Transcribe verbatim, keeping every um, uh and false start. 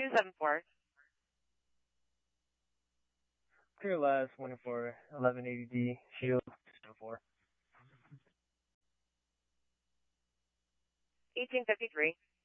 two seven four. Clear last one for eleven eighty D, shield two seven four. eighteen fifty-three.